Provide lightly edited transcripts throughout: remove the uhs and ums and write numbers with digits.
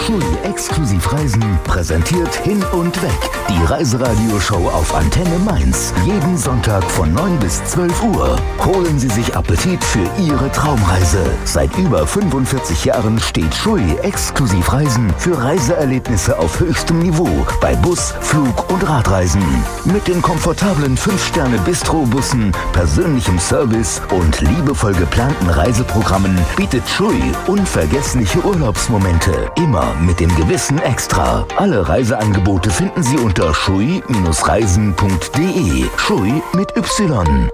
Schui exklusiv Reisen präsentiert Hin und Weg. Die Reiseradioshow auf Antenne Mainz. Jeden Sonntag von 9 bis 12 Uhr. Holen Sie sich Appetit für Ihre Traumreise. Seit über 45 Jahren steht Schui exklusiv Reisen für Reiseerlebnisse auf höchstem Niveau bei Bus, Flug und Radreisen. Mit den komfortablen 5-Sterne-Bistro-Bussen, persönlichem Service und liebevoll geplanten Reiseprogrammen bietet Schui unvergessliche Urlaubsmomente. Immer mit dem gewissen Extra. Alle Reiseangebote finden Sie unter schui-reisen.de. Schui mit Y.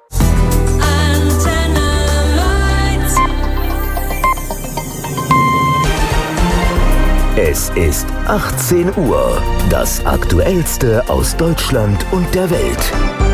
Es ist 18 Uhr. Das Aktuellste aus Deutschland und der Welt.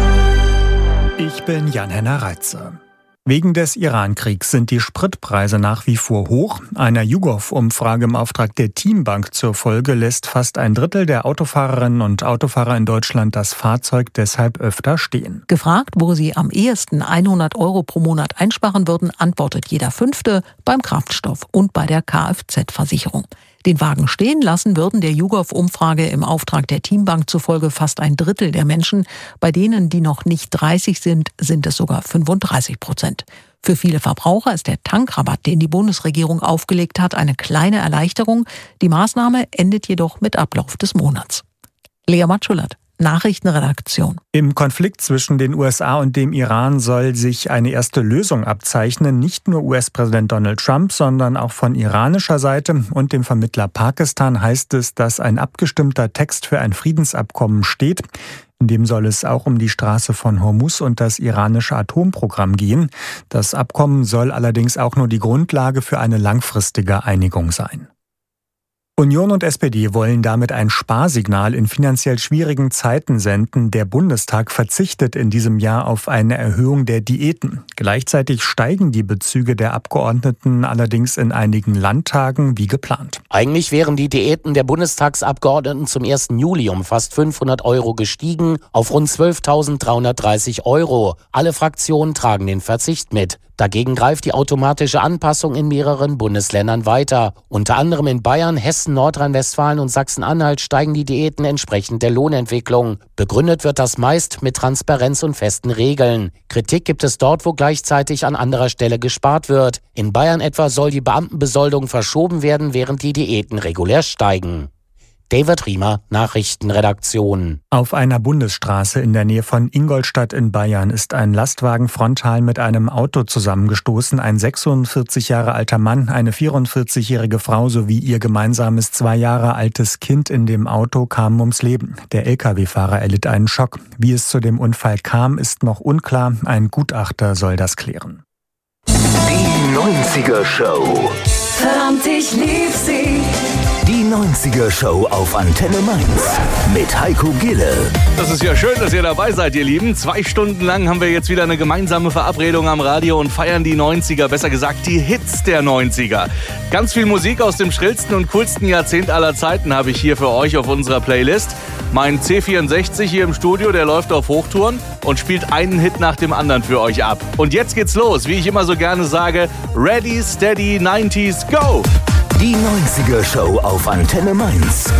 Ich bin Jan-Henner Reitze. Wegen des Iran-Kriegs sind die Spritpreise nach wie vor hoch. Einer YouGov-Umfrage im Auftrag der Teambank zur Folge lässt fast ein Drittel der Autofahrerinnen und Autofahrer in Deutschland das Fahrzeug deshalb öfter stehen. Gefragt, wo sie am ehesten 100 € pro Monat einsparen würden, antwortet jeder Fünfte beim Kraftstoff und bei der Kfz-Versicherung. Den Wagen stehen lassen würden der YouGov-Umfrage im Auftrag der Teambank zufolge fast ein Drittel der Menschen. Bei denen, die noch nicht 30 sind, sind es sogar 35%. Für viele Verbraucher ist der Tankrabatt, den die Bundesregierung aufgelegt hat, eine kleine Erleichterung. Die Maßnahme endet jedoch mit Ablauf des Monats. Lea Matschulert, Nachrichtenredaktion. Im Konflikt zwischen den USA und dem Iran soll sich eine erste Lösung abzeichnen. Nicht nur US-Präsident Donald Trump, sondern auch von iranischer Seite und dem Vermittler Pakistan heißt es, dass ein abgestimmter Text für ein Friedensabkommen steht. In dem soll es auch um die Straße von Hormuz und das iranische Atomprogramm gehen. Das Abkommen soll allerdings auch nur die Grundlage für eine langfristige Einigung sein. Union und SPD wollen damit ein Sparsignal in finanziell schwierigen Zeiten senden. Der Bundestag verzichtet in diesem Jahr auf eine Erhöhung der Diäten. Gleichzeitig steigen die Bezüge der Abgeordneten allerdings in einigen Landtagen wie geplant. Eigentlich wären die Diäten der Bundestagsabgeordneten zum 1. Juli um fast 500 € gestiegen auf rund 12.330 €. Alle Fraktionen tragen den Verzicht mit. Dagegen greift die automatische Anpassung in mehreren Bundesländern weiter. Unter anderem in Bayern, Hessen, Nordrhein-Westfalen und Sachsen-Anhalt steigen die Diäten entsprechend der Lohnentwicklung. Begründet wird das meist mit Transparenz und festen Regeln. Kritik gibt es dort, wo gleichzeitig an anderer Stelle gespart wird. In Bayern etwa soll die Beamtenbesoldung verschoben werden, während die Diäten regulär steigen. David Riemer, Nachrichtenredaktion. Auf einer Bundesstraße in der Nähe von Ingolstadt in Bayern ist ein Lastwagen frontal mit einem Auto zusammengestoßen. Ein 46 Jahre alter Mann, eine 44-jährige Frau sowie ihr gemeinsames 2 Jahre altes Kind in dem Auto kamen ums Leben. Der Lkw-Fahrer erlitt einen Schock. Wie es zu dem Unfall kam, ist noch unklar. Ein Gutachter soll das klären. Die 90er Show. Verdammt, ich lieb sie. Die 90er Show auf Antenne Mainz mit Heiko Gille. Das ist ja schön, dass ihr dabei seid, ihr Lieben. 2 Stunden lang haben wir jetzt wieder eine gemeinsame Verabredung am Radio und feiern die 90er, besser gesagt die Hits der 90er. Ganz viel Musik aus dem schrillsten und coolsten Jahrzehnt aller Zeiten habe ich hier für euch auf unserer Playlist. Mein C64 hier im Studio, der läuft auf Hochtouren und spielt einen Hit nach dem anderen für euch ab. Und jetzt geht's los, wie ich immer so gerne sage, Ready, Steady, 90s, Go! Die 90er Show auf Antenne Mainz.